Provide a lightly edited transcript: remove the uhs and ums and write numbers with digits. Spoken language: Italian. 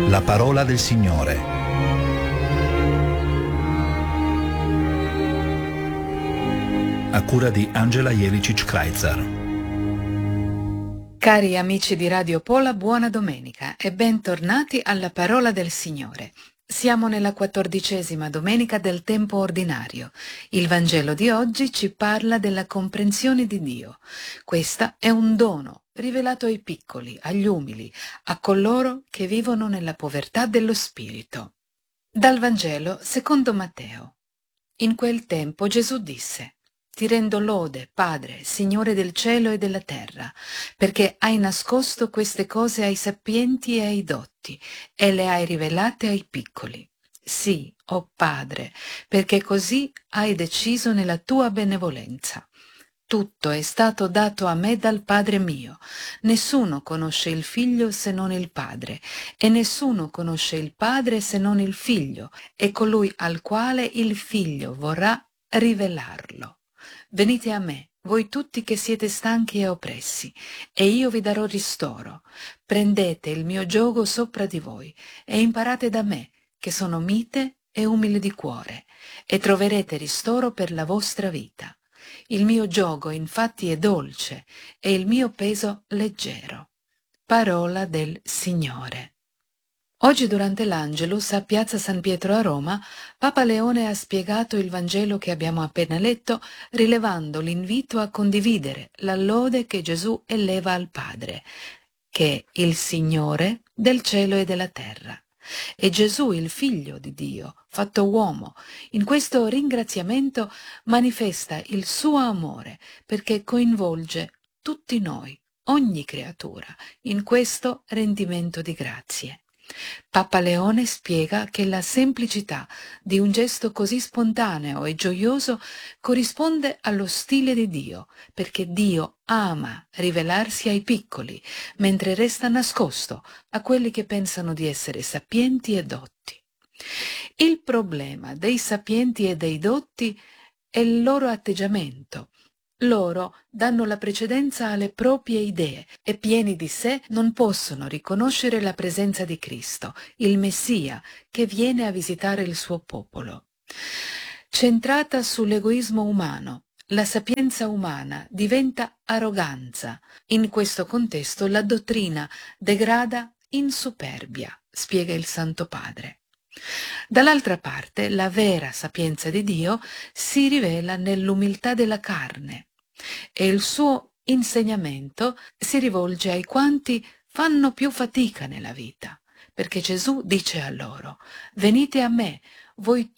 La parola del Signore. A cura di Angela Jelicic-Kreitzer. Cari amici di Radio Pola, buona domenica e bentornati alla parola del Signore. Siamo nella 14ª domenica del tempo ordinario. Il Vangelo di oggi ci parla della comprensione di Dio. Questa è un dono rivelato ai piccoli, agli umili, a coloro che vivono nella povertà dello spirito. Dal Vangelo secondo Matteo. In quel tempo Gesù disse: Ti rendo lode, Padre, Signore del cielo e della terra, perché hai nascosto queste cose ai sapienti e ai dotti, e le hai rivelate ai piccoli. Sì, o Padre, perché così hai deciso nella tua benevolenza. Tutto è stato dato a me dal Padre mio. Nessuno conosce il Figlio se non il Padre, e nessuno conosce il Padre se non il Figlio, e colui al quale il Figlio vorrà rivelarlo. Venite a me, voi tutti che siete stanchi e oppressi, e io vi darò ristoro. Prendete il mio giogo sopra di voi, e imparate da me, che sono mite e umile di cuore, e troverete ristoro per la vostra vita. Il mio giogo infatti è dolce e il mio peso leggero. Parola del Signore. Oggi durante l'Angelus a Piazza San Pietro a Roma, Papa Leone ha spiegato il Vangelo che abbiamo appena letto, rilevando l'invito a condividere la lode che Gesù eleva al Padre, che è il Signore del cielo e della terra. E Gesù, il Figlio di Dio, fatto uomo, in questo ringraziamento manifesta il suo amore perché coinvolge tutti noi, ogni creatura, in questo rendimento di grazie. Papa Leone spiega che la semplicità di un gesto così spontaneo e gioioso corrisponde allo stile di Dio, perché Dio ama rivelarsi ai piccoli, mentre resta nascosto a quelli che pensano di essere sapienti e dotti. Il problema dei sapienti e dei dotti è il loro atteggiamento. Loro danno la precedenza alle proprie idee e pieni di sé non possono riconoscere la presenza di Cristo, il Messia, che viene a visitare il suo popolo. Centrata sull'egoismo umano, la sapienza umana diventa arroganza. In questo contesto la dottrina degrada in superbia, spiega il Santo Padre. Dall'altra parte, la vera sapienza di Dio si rivela nell'umiltà della carne e il suo insegnamento si rivolge ai quanti fanno più fatica nella vita, perché Gesù dice a loro: Venite a me, voi